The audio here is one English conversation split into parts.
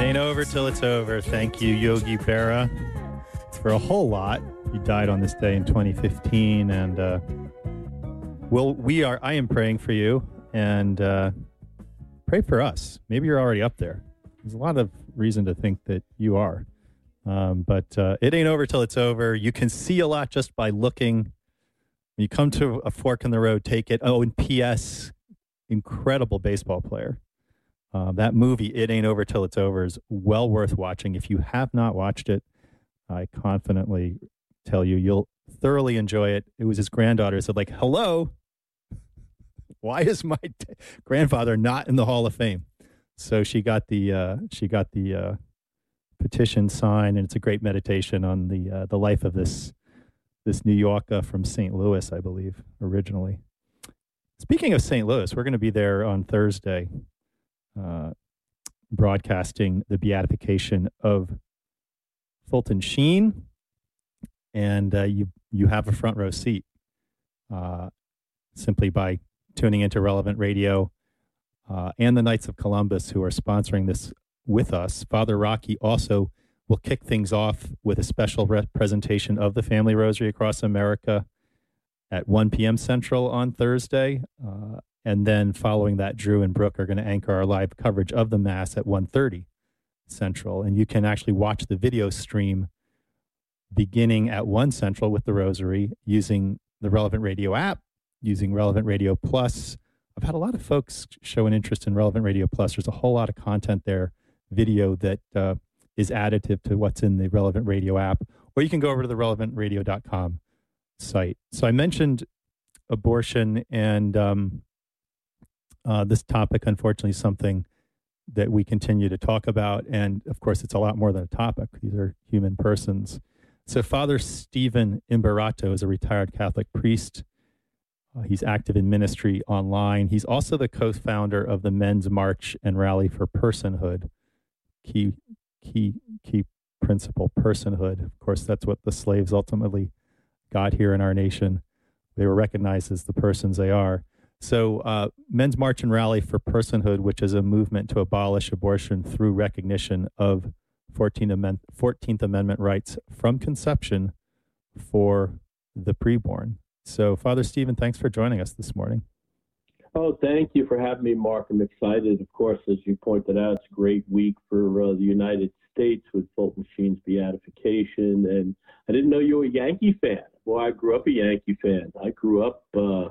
ain't over till it's over. Thank you, Yogi Berra, for a whole lot. You died on this day in 2015, and I am praying for you, and pray for us. Maybe you're already up there. There's a lot of reason to think that you are. But it ain't over till it's over. You can see a lot just by looking. When you come to a fork in the road, take it. Oh, and P.S., incredible baseball player. That movie, It Ain't Over Till It's Over, is well worth watching. If you have not watched it, I confidently tell you, you'll thoroughly enjoy it. It was his granddaughter said, like, hello, why is my grandfather not in the Hall of Fame? So she got the petition signed, and it's a great meditation on the life of this New Yorker from St. Louis, I believe, originally. Speaking of St. Louis, we're going to be there on Thursday, broadcasting the beatification of Fulton Sheen, and you have a front row seat simply by tuning into Relevant Radio and the Knights of Columbus, who are sponsoring this with us. Father Rocky also will kick things off with a special presentation of the Family Rosary across America at 1 p.m. Central on Thursday. And then following that, Drew and Brooke are going to anchor our live coverage of the Mass at 1:30 Central. And you can actually watch the video stream beginning at 1 Central with the Rosary using the Relevant Radio app, using Relevant Radio Plus. I've had a lot of folks show an interest in Relevant Radio Plus. There's a whole lot of content there, video that is additive to what's in the Relevant Radio app. Or you can go over to the relevantradio.com site. So I mentioned abortion, and this topic, unfortunately, is something that we continue to talk about. And of course, it's a lot more than a topic. These are human persons. So Father Stephen Imbarato is a retired Catholic priest. He's active in ministry online. He's also the co-founder of the Men's March and Rally for Personhood. Key principle, personhood. Of course, that's what the slaves ultimately got here in our nation. They were recognized as the persons they are. So Men's March and Rally for Personhood, which is a movement to abolish abortion through recognition of 14th Amendment rights from conception for the preborn. So, Father Stephen, thanks for joining us this morning. Oh, thank you for having me, Mark. I'm excited. Of course, as you pointed out, it's a great week for the United States with Fulton Sheen's beatification. And I didn't know you were a Yankee fan. Well, I grew up a Yankee fan. I grew up,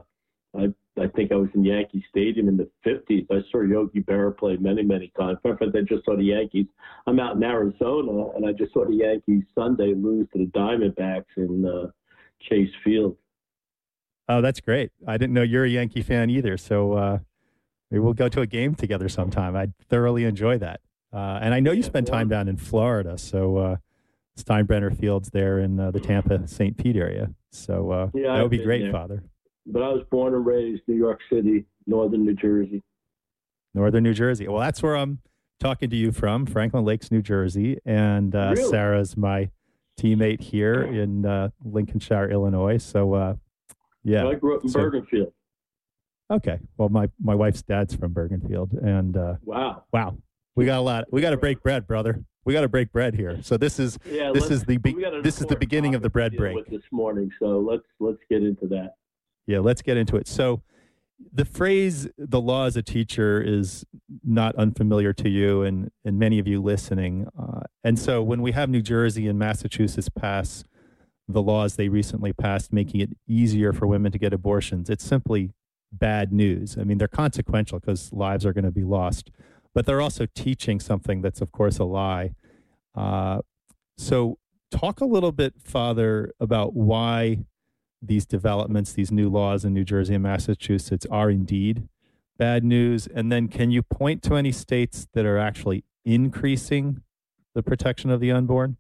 I think I was in Yankee Stadium in the 50s. I saw Yogi Berra play many, many times. In fact, I just saw the Yankees. I'm out in Arizona, and I just saw the Yankees Sunday lose to the Diamondbacks in Chase Field. Oh, that's great. I didn't know you're a Yankee fan either. So maybe we'll go to a game together sometime. I'd thoroughly enjoy that. And I know you spend time down in Florida. So Steinbrenner Field's there in the Tampa, St. Pete area. So that would be great, there. Father. But I was born and raised New York City, northern New Jersey. Northern New Jersey. Well, that's where I'm talking to you from, Franklin Lakes, New Jersey. And really? Sarah's my teammate here in Lincolnshire, Illinois. So, yeah. Well, I grew up in Bergenfield. Okay. Well, my wife's dad's from Bergenfield. And wow. We got a lot. We got to break bread, brother. We got to break bread here. So this is the beginning of the bread break this morning. So let's get into that. Yeah, let's get into it. So the phrase "the law as a teacher" is not unfamiliar to you and many of you listening. And so when we have New Jersey and Massachusetts pass the laws they recently passed, making it easier for women to get abortions, it's simply bad news. I mean, they're consequential because lives are going to be lost, but they're also teaching something that's, of course, a lie. So talk a little bit, Father, about why these developments, these new laws in New Jersey and Massachusetts are indeed bad news. And then can you point to any states that are actually increasing the protection of the unborn?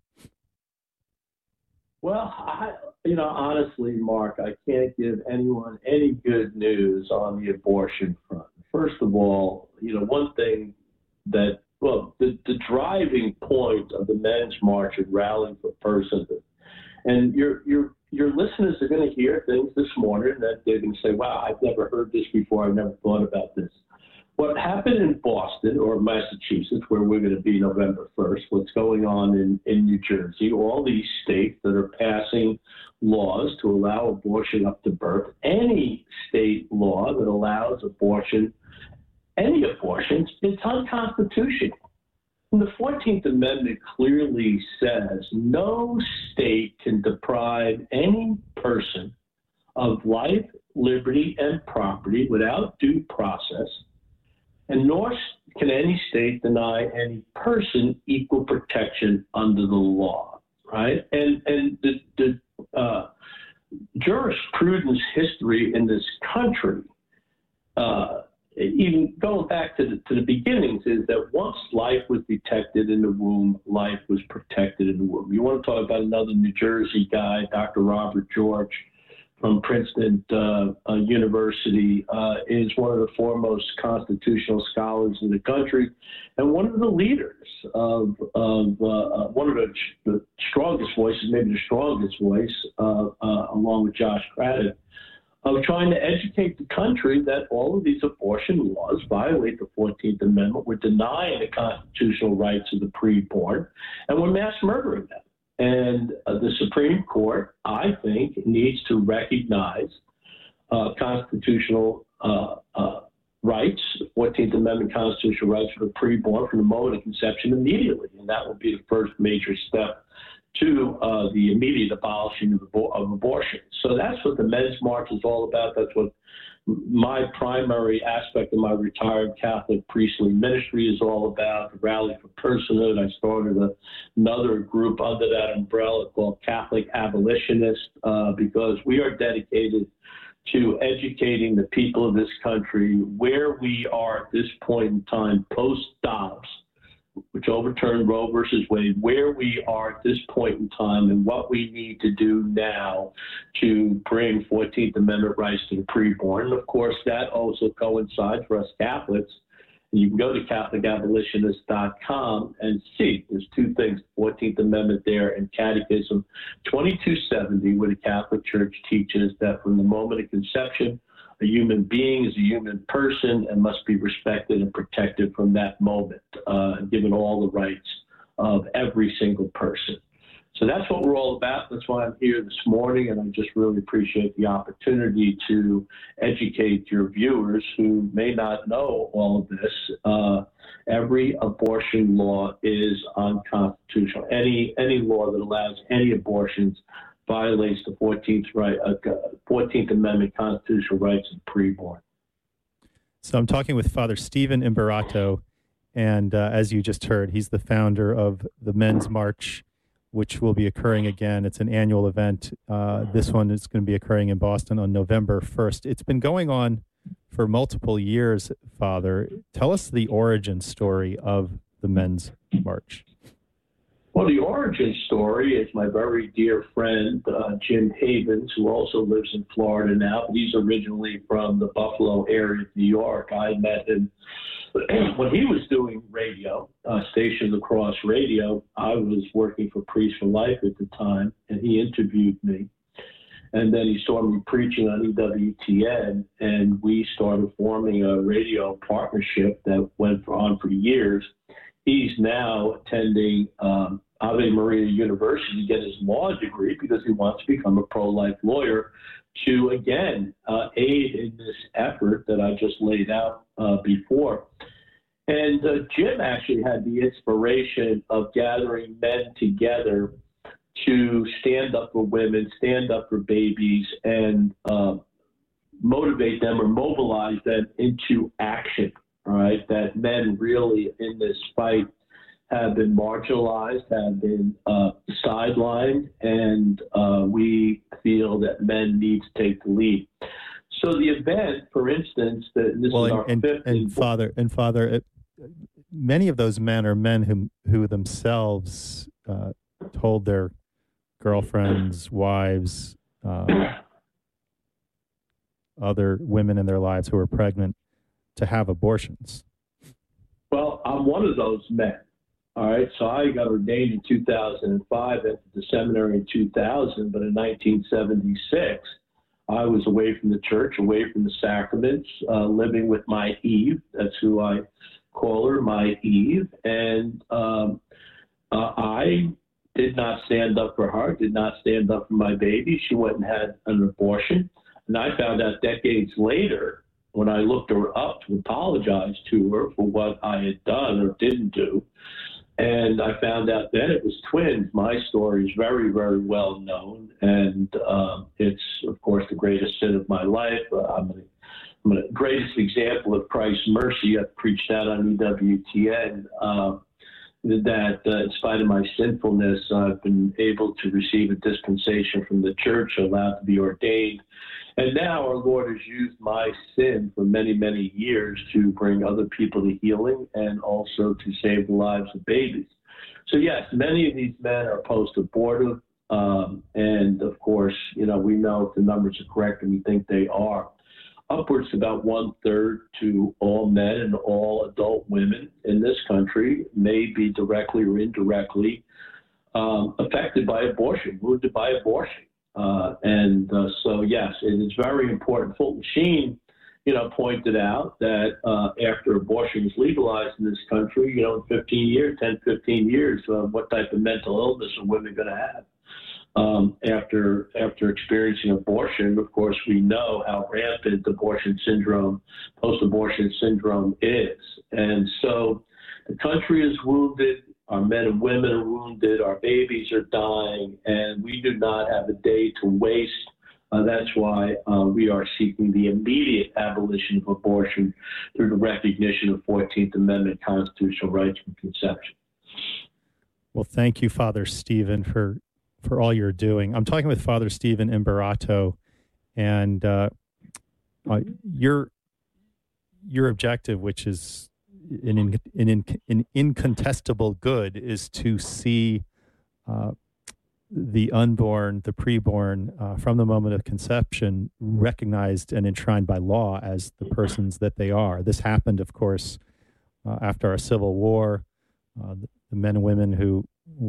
Well, honestly, Mark, I can't give anyone any good news on the abortion front. First of all, one thing that, the driving point of the Men's March and Rally for Personhood, and your listeners are going to hear things this morning that they're going to say, wow, I've never heard this before. I've never thought about this. what happened in Boston or Massachusetts, where we're going to be November 1st, what's going on in New Jersey, all these states that are passing laws to allow abortion up to birth, any state law that allows abortion, any abortions, it's unconstitutional. And the 14th Amendment clearly says no state can deprive any person of life, liberty, and property without due process, and nor can any state deny any person equal protection under the law, right? And the jurisprudence history in this country, even going back to the beginnings, is that once life was detected in the womb, life was protected in the womb. You want to talk about another New Jersey guy, Dr. Robert George from Princeton University, is one of the foremost constitutional scholars in the country and one of the leaders of one of the strongest voices, maybe the strongest voice, along with Josh Craddock, of trying to educate the country that all of these abortion laws violate the 14th Amendment. We're denying the constitutional rights of the preborn, and we're mass murdering them. And the Supreme Court, I think, needs to recognize constitutional rights, 14th Amendment constitutional rights for the preborn from the moment of conception immediately. And that will be the first major step to the immediate abolishing of abortion. So that's what the Men's March is all about. That's what my primary aspect of my retired Catholic priestly ministry is all about, the Rally for Personhood. I started another group under that umbrella called Catholic Abolitionists, because we are dedicated to educating the people of this country where we are at this point in time, post-Dobbs, which overturned Roe versus Wade, where we are at this point in time and what we need to do now to bring 14th Amendment rights to the preborn. And of course, that also coincides for us Catholics. You can go to CatholicAbolitionist.com and see there's two things, 14th Amendment there and Catechism 2270, where the Catholic Church teaches that from the moment of conception, a human being is a human person and must be respected and protected from that moment, given all the rights of every single person. So that's what we're all about. That's why I'm here this morning, and I just really appreciate the opportunity to educate your viewers who may not know all of this. Every abortion law is unconstitutional. Any law that allows any abortions violates the 14th Amendment constitutional rights of the preborn. So I'm talking with Father Stephen Imbarato, and as you just heard, he's the founder of the Men's March, which will be occurring again. It's an annual event. This one is going to be occurring in Boston on November 1st. It's been going on for multiple years, Father. Tell us the origin story of the Men's March. Well, the origin story is my very dear friend, Jim Havens, who also lives in Florida now. He's originally from the Buffalo area of New York. I met him when he was doing radio, Stations Across Radio. I was working for Priests for Life at the time, and he interviewed me. And then he saw me preaching on EWTN, and we started forming a radio partnership that went on for years. He's now attending Ave Maria University to get his law degree because he wants to become a pro-life lawyer to, again, aid in this effort that I just laid out before. And Jim actually had the inspiration of gathering men together to stand up for women, stand up for babies, and motivate them or mobilize them into action. All right, that men really in this fight have been marginalized, have been sidelined, and we feel that men need to take the lead. So the event, for instance, that this is our fifth. And Father, many of those men are men who themselves told their girlfriends, wives, other women in their lives who were pregnant to have abortions. Well, I'm one of those men. All right, so I got ordained in 2005, entered the seminary in 2000, but in 1976, I was away from the church, away from the sacraments, living with my Eve. That's who I call her, my Eve. And I did not stand up for her, did not stand up for my baby. She went and had an abortion. And I found out decades later, when I looked her up to apologize to her for what I had done or didn't do, and I found out then it was twins. My story is very, very well known, and it's, of course, the greatest sin of my life. I'm the greatest example of Christ's mercy. I've preached that on EWTN, that in spite of my sinfulness, I've been able to receive a dispensation from the church, allowed to be ordained. And now our Lord has used my sin for many, many years to bring other people to healing and also to save the lives of babies. So yes, many of these men are post-abortive. And of course, we know if the numbers are correct, and we think they are. Upwards about 1/3 to all men and all adult women in this country may be directly or indirectly affected by abortion, wounded by abortion. So, yes, it is very important. Fulton Sheen, pointed out that after abortion was legalized in this country, in 15 years, what type of mental illness are women going to have? After experiencing abortion, of course, we know how rampant abortion syndrome, post-abortion syndrome is. And so the country is wounded. Our men and women are wounded. Our babies are dying, and we do not have a day to waste. That's why we are seeking the immediate abolition of abortion through the recognition of 14th Amendment constitutional rights from conception. Well, thank you, Father Stephen, for all you're doing. I'm talking with Father Stephen Imbarato, and your objective, which is an incontestable good, is to see the unborn, the preborn, from the moment of conception, recognized and enshrined by law as the persons that they are. This happened, of course, after our Civil War. The men and women who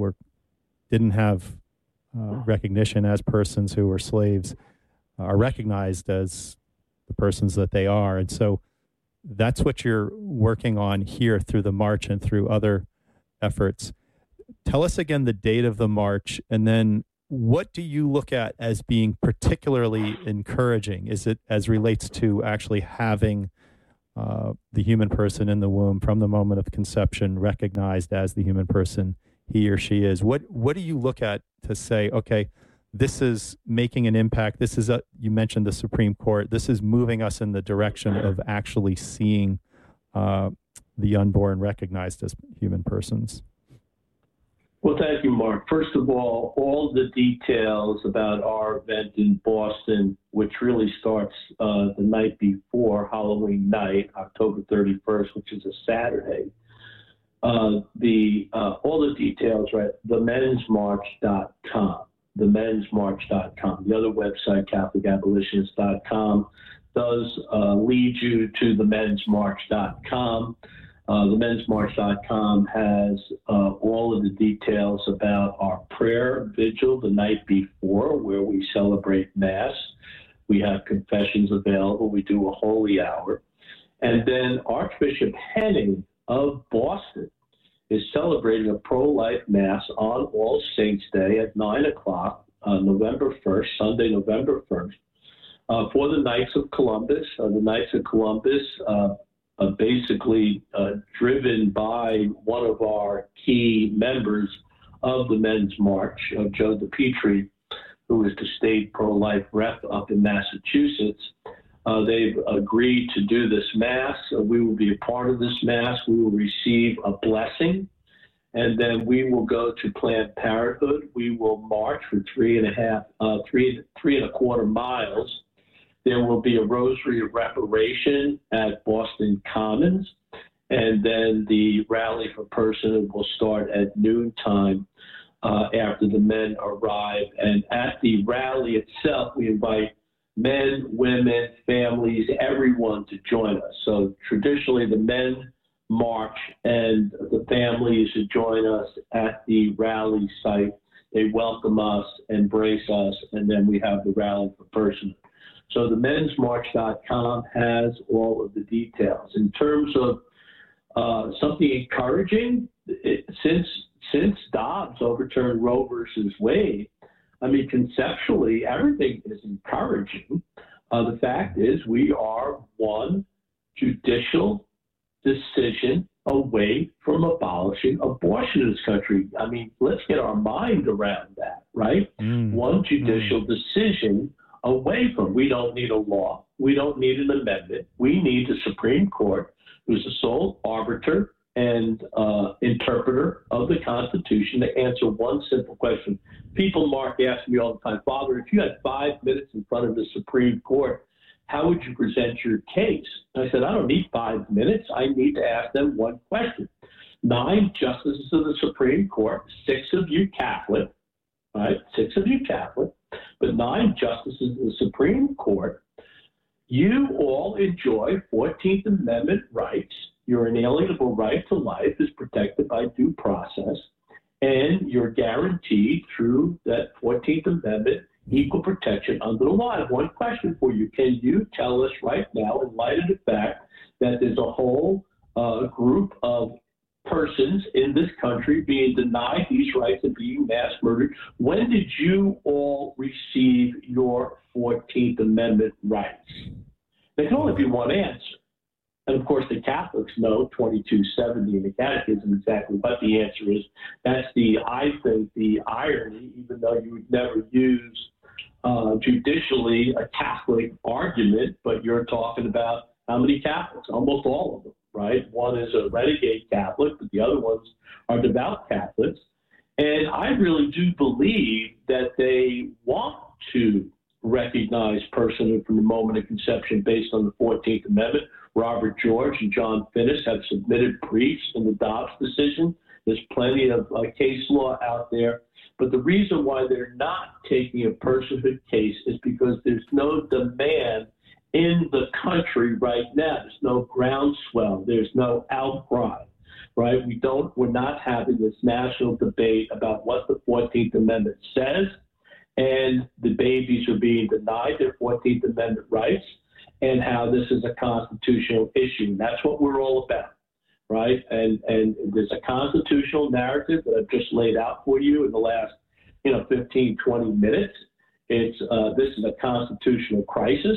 didn't have recognition as persons who were slaves are recognized as the persons that they are. And so that's what you're working on here through the march and through other efforts. Tell us again the date of the march, and then what do you look at as being particularly encouraging? Is it as relates to actually having the human person in the womb from the moment of conception recognized as the human person he or she is? What do you look at to say, okay, this is making an impact? This is you mentioned the Supreme Court. This is moving us in the direction of actually seeing the unborn recognized as human persons. Well, thank you, Mark. First of all the details about our event in Boston, which really starts the night before Halloween night, October 31st, which is a Saturday. All the details, right? themensmarch.com. themensmarch.com. The other website, CatholicAbolitionist.com, does lead you to themensmarch.com. Themensmarch.com has all of the details about our prayer vigil the night before, where we celebrate Mass. We have confessions available. We do a holy hour. And then Archbishop Henning of Boston is celebrating a pro-life Mass on All Saints' Day at 9 o'clock, November 1st, Sunday, November 1st, for the Knights of Columbus. The Knights of Columbus, basically driven by one of our key members of the Men's March, Joe DePietri, who is the state pro-life rep up in Massachusetts. They've agreed to do this Mass. We will be a part of this Mass. We will receive a blessing, and then we will go to Planned Parenthood. We will march for 3.25 miles. There will be a rosary of reparation at Boston Commons, and then the rally for personhood will start at noontime after the men arrive. And at the rally itself, we invite men, women, families, everyone to join us. So traditionally, the men march and the families who join us at the rally site. They welcome us, embrace us, and then we have the rally for personhood. So the mensmarch.com has all of the details. In terms of something encouraging, since Dobbs overturned Roe versus Wade, I mean, conceptually, everything is encouraging. The fact is we are one judicial decision away from abolishing abortion in this country. I mean, let's get our mind around that, right? One judicial decision away from. We don't need a law. We don't need an amendment. We need the Supreme Court, who's the sole arbiter and interpreter of the Constitution, to answer one simple question. People, Mark, ask me all the time, Father, if you had 5 minutes in front of the Supreme Court, how would you present your case? I said, I don't need 5 minutes. I need to ask them one question. 9 justices of the Supreme Court, 6 of you Catholic, right? 6 of you Catholic, but 9 justices of the Supreme Court, you all enjoy 14th Amendment rights. Your inalienable right to life is protected by due process, and you're guaranteed through that 14th Amendment equal protection under the law. I have one question for you. Can you tell us right now, in light of the fact that there's a whole group of persons in this country being denied these rights and being mass murdered, when did you all receive your 14th Amendment rights? There can only be one answer. And of course, the Catholics know 2270 in the Catechism exactly what the answer is. That's I think, the irony, even though you would never use judicially a Catholic argument, but you're talking about how many Catholics? Almost all of them, right? One is a renegade Catholic, but the other ones are devout Catholics. And I really do believe that they want to recognize personhood from the moment of conception based on the 14th Amendment. Robert George and John Finnis have submitted briefs in the Dobbs decision. There's plenty of case law out there. But the reason why they're not taking a personhood case is because there's no demand in the country right now. There's no groundswell. There's no outcry, right? We're not having this national debate about what the 14th Amendment says, and the babies are being denied their 14th Amendment rights, and how this is a constitutional issue. That's what we're all about, right? And there's a constitutional narrative that I've just laid out for you in the last, 15, 20 minutes. This is a constitutional crisis.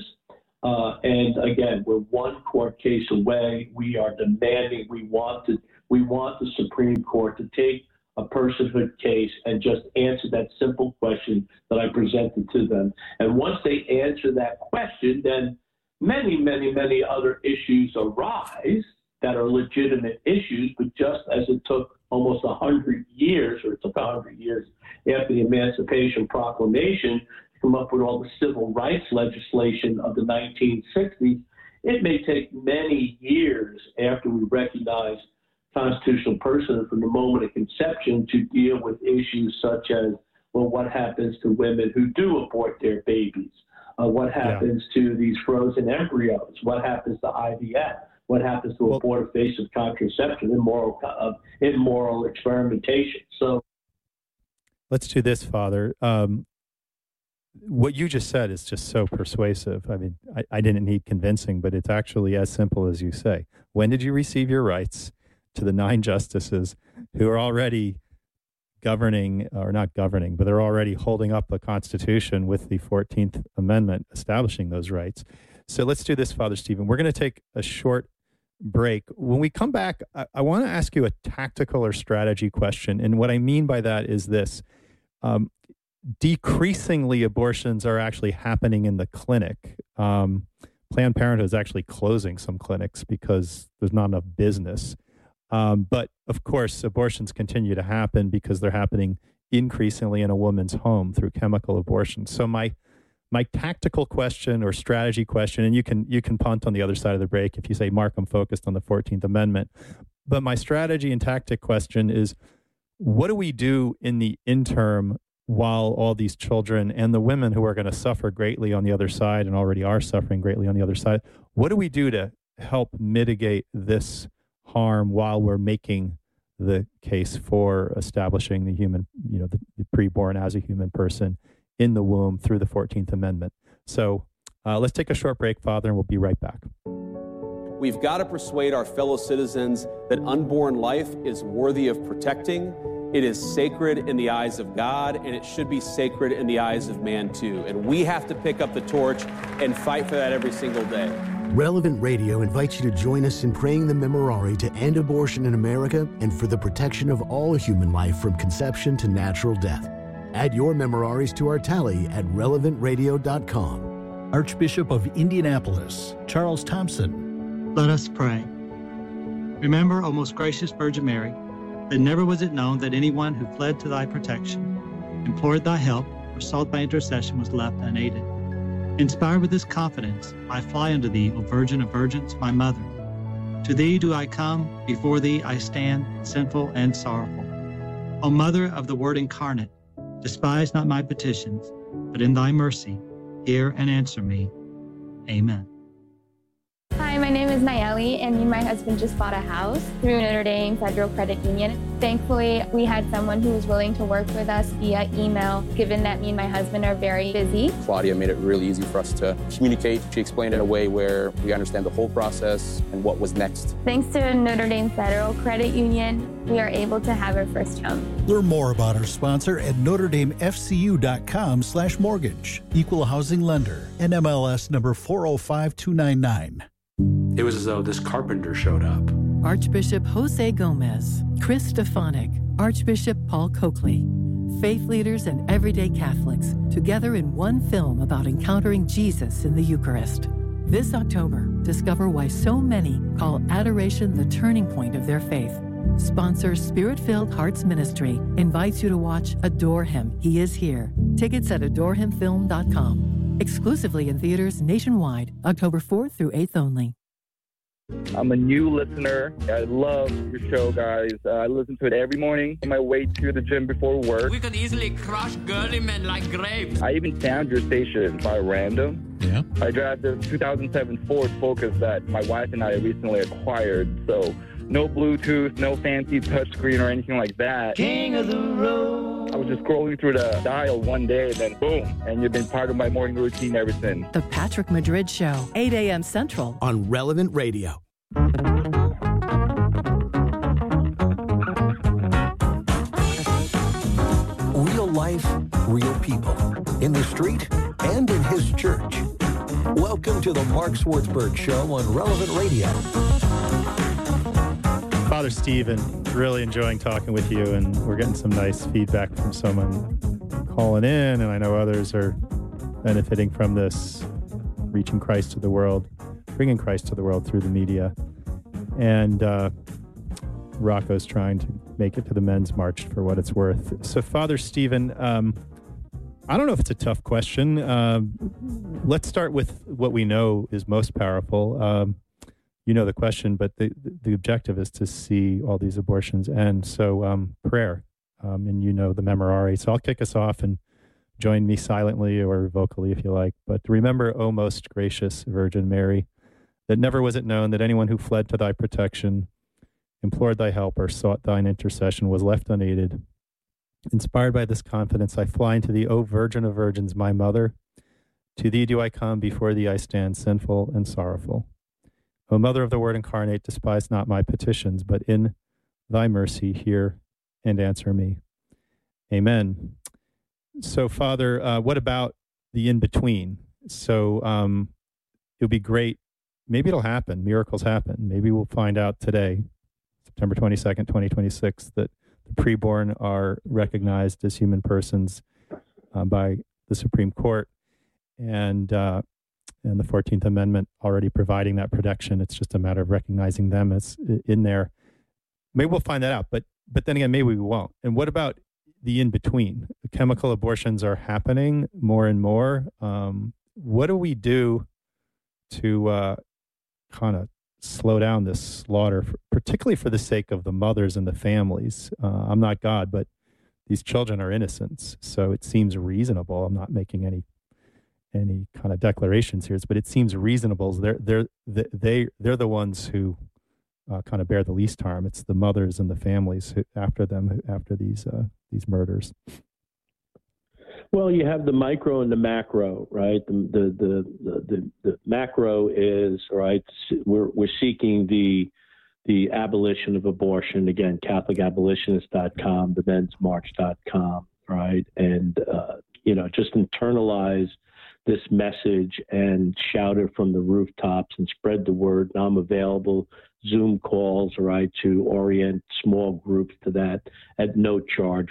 And again, we're one court case away. We are demanding, we want the Supreme Court to take a personhood case and just answer that simple question that I presented to them. And once they answer that question, then many, many, many other issues arise that are legitimate issues, but just as it took almost 100 years, or it took 100 years after the Emancipation Proclamation to come up with all the civil rights legislation of the 1960s, it may take many years after we recognize constitutional personhood from the moment of conception to deal with issues such as, well, what happens to women who do abort their babies? What happens to these frozen embryos? What happens to IVF? What happens to abortive-invasive contraception, immoral experimentation? So, let's do this, Father. What you just said is just so persuasive. I mean, I didn't need convincing, but it's actually as simple as you say. When did you receive your rights? To the 9 justices who are already governing, or not governing, but they're already holding up the Constitution with the 14th Amendment establishing those rights. So let's do this, Father Stephen. We're going to take a short break. When we come back, I want to ask you a tactical or strategy question. And what I mean by that is this. Decreasingly, abortions are actually happening in the clinic. Planned Parenthood is actually closing some clinics because there's not enough business. But of course, abortions continue to happen because they're happening increasingly in a woman's home through chemical abortion. So my tactical question or strategy question, and you can punt on the other side of the break if you say, Mark, I'm focused on the 14th Amendment. But my strategy and tactic question is, what do we do in the interim while all these children and the women who are going to suffer greatly on the other side and already are suffering greatly on the other side, what do we do to help mitigate this harm while we're making the case for establishing the human, the preborn as a human person in the womb through the 14th Amendment? So Let's take a short break, Father, and we'll be right back. We've got to persuade our fellow citizens that unborn life is worthy of protecting. It is sacred in the eyes of God, and it should be sacred in the eyes of man, too. And we have to pick up the torch and fight for that every single day. Relevant Radio invites you to join us in praying the Memorare to end abortion in America and for the protection of all human life from conception to natural death. Add your Memoraries to our tally at relevantradio.com. Archbishop of Indianapolis, Charles Thompson. Let us pray. Remember, O most gracious Virgin Mary, that never was it known that anyone who fled to thy protection, implored thy help, or sought thy intercession was left unaided. Inspired with this confidence, I fly unto thee, O Virgin of Virgins, my mother. To thee do I come, before thee I stand, sinful and sorrowful. O Mother of the Word incarnate, despise not my petitions, but in thy mercy, hear and answer me. Amen. Hi, my name is Nayeli, and me and my husband just bought a house through Notre Dame Federal Credit Union. Thankfully, we had someone who was willing to work with us via email, given that me and my husband are very busy. Claudia made it really easy for us to communicate. She explained it in a way where we understand the whole process and what was next. Thanks to Notre Dame Federal Credit Union, we are able to have our first home. Learn more about our sponsor at NotreDameFCU.com/mortgage. Equal housing lender. NMLS number 405299. It was as though this carpenter showed up. Archbishop Jose Gomez, Chris Stefanik, Archbishop Paul Coakley, faith leaders and everyday Catholics together in one film about encountering Jesus in the Eucharist. This October, discover why so many call adoration the turning point of their faith. Sponsor Spirit-Filled Hearts Ministry invites you to watch Adore Him, He Is Here. Tickets at adorehimfilm.com. Exclusively in theaters nationwide, October 4th through 8th only. I'm a new listener. I love your show, guys. I listen to it every morning on my way to the gym before work. We could easily crush girly men like grapes. I even found your station by random. Yeah. I drive the 2007 Ford Focus that my wife and I recently acquired, so no Bluetooth, no fancy touchscreen or anything like that. King of the road. I was just scrolling through the dial one day, then boom, and you've been part of my morning routine ever since. The Patrick Madrid Show, 8 a.m. Central. On Relevant Radio. Real life, real people. In the street and in his church. Welcome to the Mark Swartzberg Show on Relevant Radio. Father Stephen, really enjoying talking with you, and we're getting some nice feedback from someone calling in, and I know others are benefiting from this, reaching Christ to the world, bringing Christ to the world through the media. And Rocco's trying to make it to the Men's March for what it's worth. So, Father Stephen, I don't know if it's a tough question. Let's start with what we know is most powerful. You know the question, but the objective is to see all these abortions end. So prayer, and you know the Memorare. So I'll kick us off and join me silently or vocally if you like. But remember, O most gracious Virgin Mary, that never was it known that anyone who fled to thy protection, implored thy help, or sought thine intercession was left unaided. Inspired by this confidence, I fly into thee, O Virgin of Virgins, my mother. To thee do I come, before thee I stand, sinful and sorrowful. O Mother of the Word incarnate, despise not my petitions, but in thy mercy hear and answer me. Amen. So, Father, what about the in-between? So it would be great. Maybe it'll happen. Miracles happen. Maybe we'll find out today, September 22nd, 2026, that the preborn are recognized as human persons by the Supreme Court. And the 14th Amendment already providing that protection. It's just a matter of recognizing them as in there. Maybe we'll find that out, but then again, maybe we won't. And what about the in-between? The chemical abortions are happening more and more. What do we do to kind of slow down this slaughter, particularly for the sake of the mothers and the families? I'm not God, but these children are innocents, so it seems reasonable. I'm not making any kind of declarations here, but it seems reasonable. They're the ones who kind of bear the least harm. It's the mothers and the families after these murders. Well, you have the micro and the macro, right? The macro is, right, we're seeking the abolition of abortion. Again, CatholicAbolitionist.com, themensmarch.com, right? And, just internalize this message and shout it from the rooftops and spread the word. Now I'm available, Zoom calls, right, to orient small groups to that at no charge.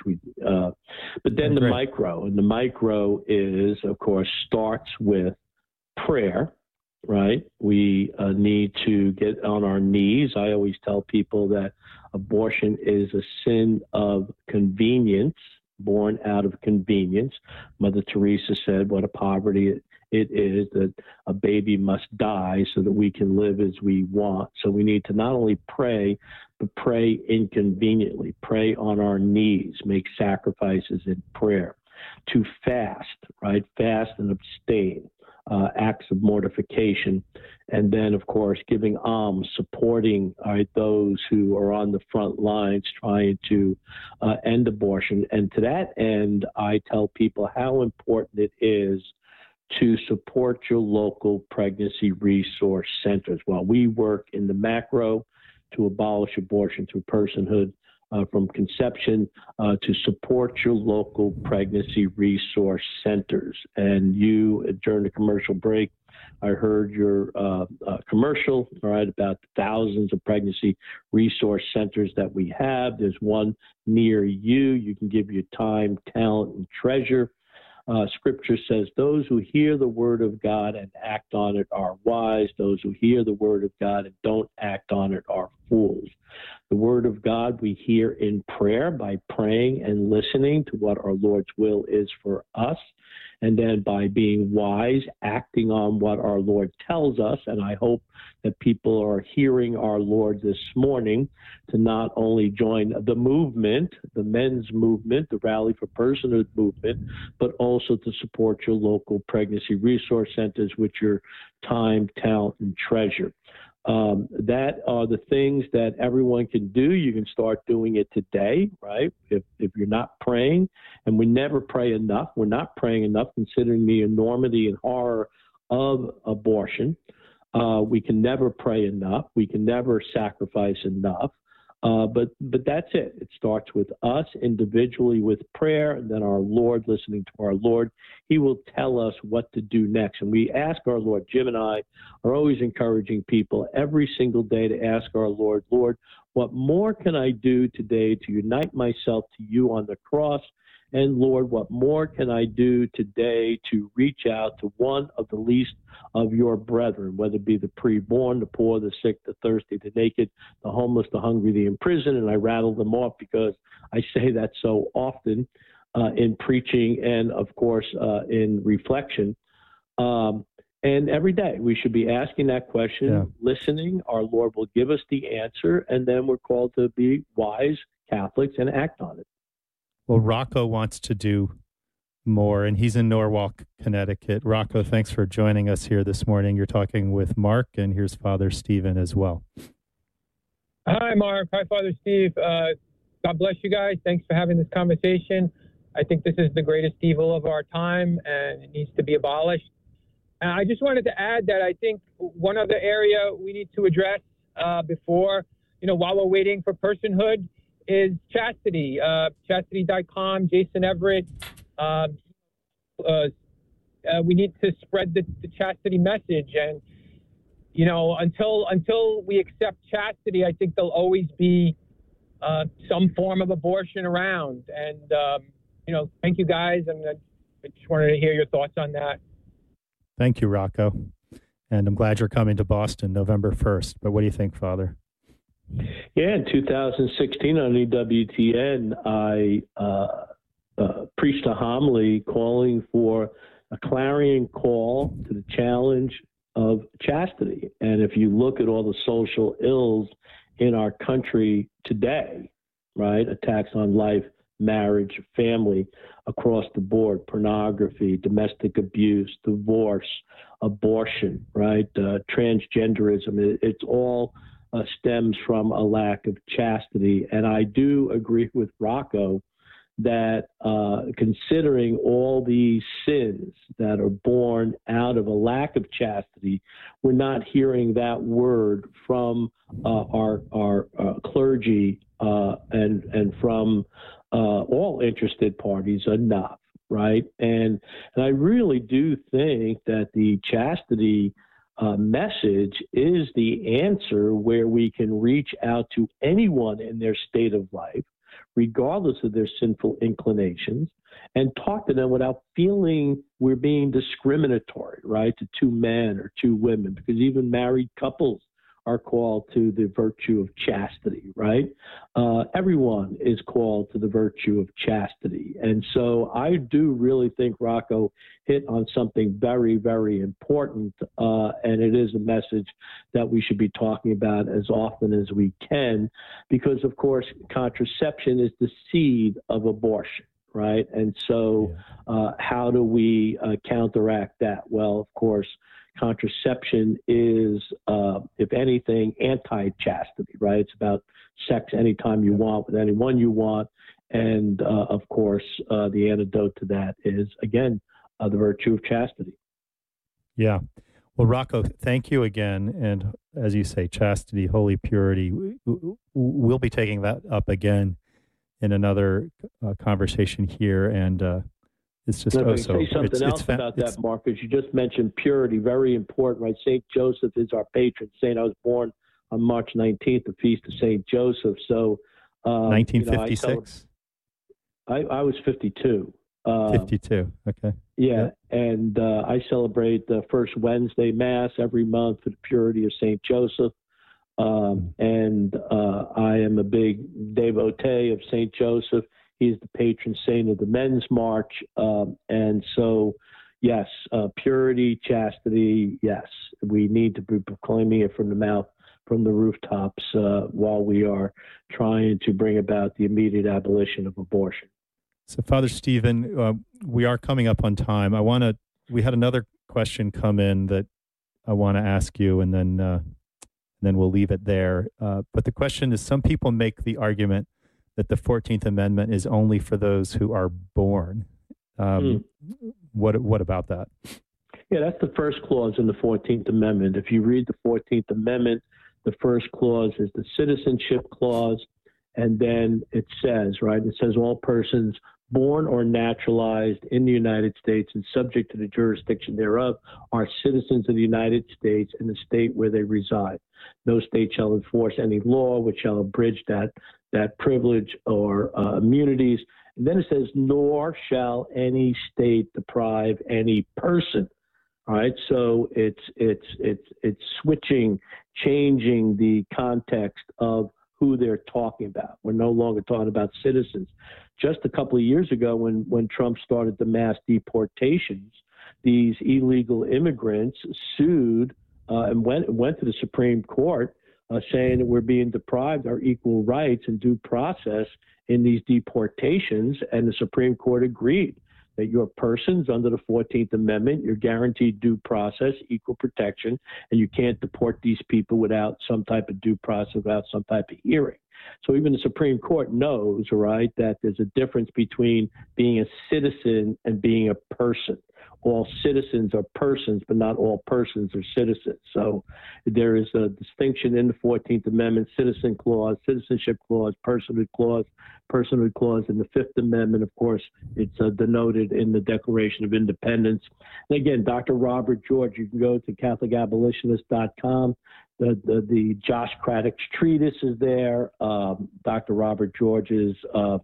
But then the micro, and the micro is, of course, starts with prayer, right? We need to get on our knees. I always tell people that abortion is a sin of convenience, born out of convenience. Mother Teresa said, what a poverty it is that a baby must die so that we can live as we want. So we need to not only pray, but pray inconveniently, pray on our knees, make sacrifices in prayer, to fast, right? Fast and abstain, acts of mortification. And then, of course, giving alms, supporting those who are on the front lines trying to end abortion. And to that end, I tell people how important it is to support your local pregnancy resource centers. While we work in the macro to abolish abortion through personhood from conception, to support your local pregnancy resource centers. And you, during the commercial break, I heard your commercial, all right, about the thousands of pregnancy resource centers that we have. There's one near you. You can give your time, talent, and treasure. Scripture says, those who hear the word of God and act on it are wise. Those who hear the word of God and don't act on it are fools. The word of God we hear in prayer by praying and listening to what our Lord's will is for us. And then by being wise, acting on what our Lord tells us. And I hope that people are hearing our Lord this morning to not only join the movement, the men's movement, the Rally for Personhood movement, but also to support your local pregnancy resource centers with your time, talent, and treasure. That are the things that everyone can do. You can start doing it today, right? If you're not praying, and we never pray enough, we're not praying enough considering the enormity and horror of abortion. We can never pray enough. We can never sacrifice enough. But that's it. It starts with us individually with prayer, and then our Lord, listening to our Lord. He will tell us what to do next. And we ask our Lord. Jim and I are always encouraging people every single day to ask our Lord, Lord, what more can I do today to unite myself to you on the cross? And Lord, what more can I do today to reach out to one of the least of your brethren, whether it be the preborn, the poor, the sick, the thirsty, the naked, the homeless, the hungry, the imprisoned? And I rattle them off because I say that so often in preaching and, of course, in reflection. And every day we should be asking that question, listening. Our Lord will give us the answer, and then we're called to be wise Catholics and act on it. Well, Rocco wants to do more, and he's in Norwalk, Connecticut. Rocco, thanks for joining us here this morning. You're talking with Mark, and here's Father Stephen as well. Hi, Mark. Hi, Father Steve. God bless you guys. Thanks for having this conversation. I think this is the greatest evil of our time, and it needs to be abolished. And I just wanted to add that I think one other area we need to address before, while we're waiting for personhood, is chastity. Chastity.com, Jason Everett. We need to spread the chastity message. And, until we accept chastity, I think there'll always be some form of abortion around. And, thank you guys. And I just wanted to hear your thoughts on that. Thank you, Rocco. And I'm glad you're coming to Boston November 1st. But what do you think, Father? Yeah, in 2016 on EWTN, I preached a homily calling for a clarion call to the challenge of chastity. And if you look at all the social ills in our country today, right, attacks on life, marriage, family, across the board, pornography, domestic abuse, divorce, abortion, right, transgenderism, it's all stems from a lack of chastity. And I do agree with Rocco that considering all these sins that are born out of a lack of chastity, we're not hearing that word from our clergy and from all interested parties enough, right? And I really do think that the chastity message is the answer where we can reach out to anyone in their state of life, regardless of their sinful inclinations, and talk to them without feeling we're being discriminatory, right, to two men or two women, because even married couples are called to the virtue of chastity, right? Everyone is called to the virtue of chastity. And so I do really think Rocco hit on something very, very important, and it is a message that we should be talking about as often as we can, because, of course, contraception is the seed of abortion, right? And so how do we counteract that? Well, of course, contraception is, if anything, anti-chastity, right? It's about sex anytime you want with anyone you want. And, of course, the antidote to that is, again, the virtue of chastity. Yeah. Well, Rocco, thank you again. And as you say, chastity, holy purity, we'll be taking that up again in another conversation here. And it's just say something else about that, Mark, because you just mentioned purity, very important, right? St. Joseph is our patron saint. I was born on March 19th, the feast of St. Joseph. So, 1956? I was 52. 52, okay. Yeah, and I celebrate the first Wednesday Mass every month for the purity of St. Joseph. And I am a big devotee of St. Joseph. He's the patron saint of the Men's March. And so, yes, purity, chastity, yes. We need to be proclaiming it from the mouth, from the rooftops, while we are trying to bring about the immediate abolition of abortion. So, Father Stephen, we are coming up on time. We had another question come in that I want to ask you, and then we'll leave it there. But the question is, some people make the argument that the 14th Amendment is only for those who are born. What about that? Yeah, that's the first clause in the 14th Amendment. If you read the 14th Amendment, the first clause is the citizenship clause, and then it says, right, it says all persons born or naturalized in the United States and subject to the jurisdiction thereof are citizens of the United States in the state where they reside. No state shall enforce any law which shall abridge that privilege or immunities. And then it says, nor shall any state deprive any person. All right, so it's switching, changing the context of who they're talking about. We're no longer talking about citizens. Just a couple of years ago, when Trump started the mass deportations, these illegal immigrants sued and went to the Supreme Court saying that we're being deprived our equal rights and due process in these deportations, and the Supreme Court agreed that you're persons under the 14th Amendment, you're guaranteed due process, equal protection, and you can't deport these people without some type of due process, without some type of hearing. So even the Supreme Court knows, right, that there's a difference between being a citizen and being a person. All citizens are persons, but not all persons are citizens. So there is a distinction in the 14th Amendment, citizen clause, citizenship clause, personhood clause. Personhood clause in the Fifth Amendment, of course, it's denoted in the Declaration of Independence. And again, Dr. Robert George, you can go to CatholicAbolitionist.com. The Josh Craddock's treatise is there. Dr. Robert George's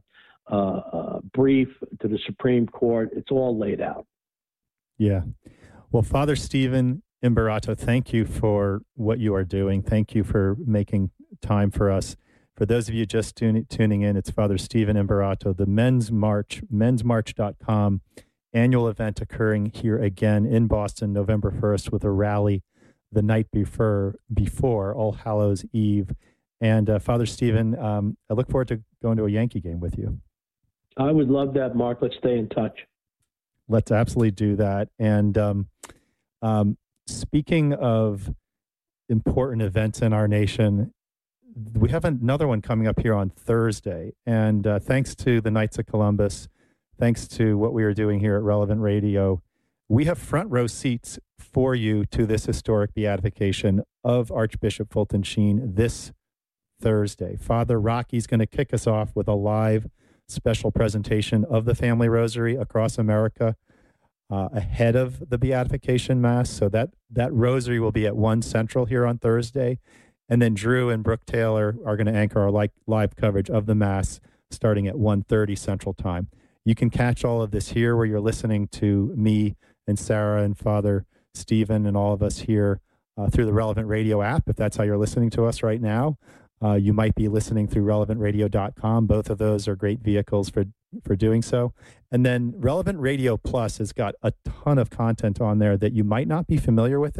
brief to the Supreme Court. It's all laid out. Yeah. Well, Father Stephen Imbarato, thank you for what you are doing. Thank you for making time for us. For those of you just tuning in, it's Father Stephen Imbarato, the Men's March, mensmarch.com, annual event occurring here again in Boston, November 1st, with a rally the night before All Hallows Eve. And Father Stephen, I look forward to going to a Yankee game with you. I would love that, Mark. Let's stay in touch. Let's absolutely do that. And speaking of important events in our nation, we have another one coming up here on Thursday. And thanks to the Knights of Columbus, thanks to what we are doing here at Relevant Radio, we have front row seats for you to this historic beatification of Archbishop Fulton Sheen this Thursday. Father Rocky's going to kick us off with a live special presentation of the Family Rosary across America ahead of the beatification Mass. So that rosary will be at 1 Central here on Thursday. And then Drew and Brooke Taylor are going to anchor our live coverage of the Mass starting at 1:30 Central Time. You can catch all of this here where you're listening to me and Sarah and Father Stephen and all of us here through the Relevant Radio app, if that's how you're listening to us right now. You might be listening through relevantradio.com. Both of those are great vehicles for doing so. And then Relevant Radio Plus has got a ton of content on there that you might not be familiar with.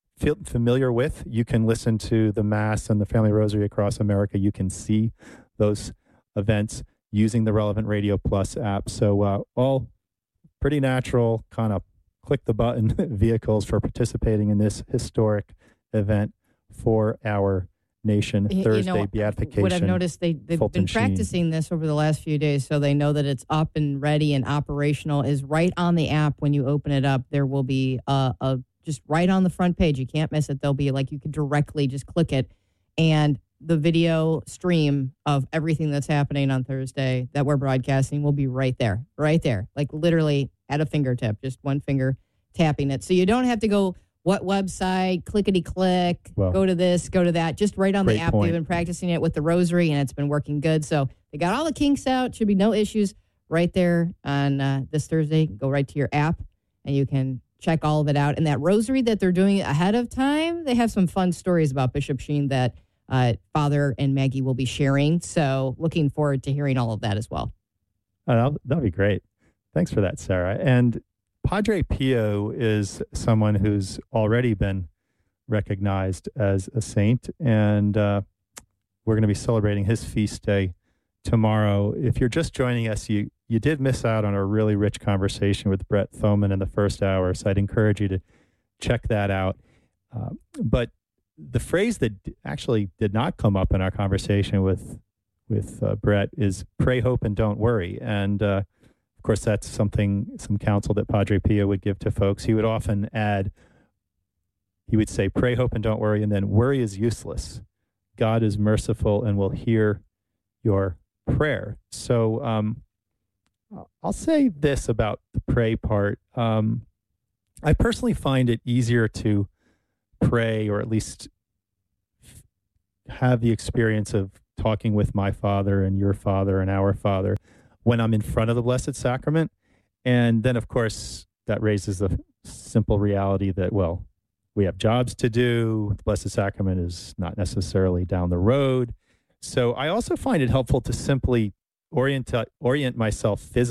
You can listen to the Mass and the Family Rosary across America. You can see those events using the Relevant Radio Plus app. So all pretty natural, kind of click the button vehicles for participating in this historic event for our nation. Thursday, beatification. What I've noticed, they've been practicing this over the last few days, so they know that it's up and ready and operational. Is right on the app when you open it up. There will be a just right on the front page. You can't miss it. There'll be you can directly just click it, and the video stream of everything that's happening on Thursday that we're broadcasting will be right there, like literally at a fingertip, just one finger tapping it. So you don't have to go, what website, clickety-click, go to this, go to that, just right on the app. They've been practicing it with the rosary, and it's been working good. So they got all the kinks out. Should be no issues right there on this Thursday. Go right to your app, and you can check all of it out. And that rosary that they're doing ahead of time, they have some fun stories about Bishop Sheen that Father and Maggie will be sharing. So looking forward to hearing all of that as well. That'll be great. Thanks for that, Sarah. And Padre Pio is someone who's already been recognized as a saint, and we're going to be celebrating his feast day tomorrow. If you're just joining us, you did miss out on a really rich conversation with Brett Thoman in the first hour, so I'd encourage you to check that out. But the phrase that actually did not come up in our conversation with Brett is pray, hope, and don't worry. And of course, that's some counsel that Padre Pio would give to folks. He would often add, he would say, pray, hope, and don't worry, and then worry is useless. God is merciful and will hear your prayer. So I'll say this about the pray part. I personally find it easier to pray, or at least have the experience of talking with my Father and your Father and our Father when I'm in front of the Blessed Sacrament. And then, of course, that raises the simple reality that, well, we have jobs to do. The Blessed Sacrament is not necessarily down the road. So I also find it helpful to simply orient myself physically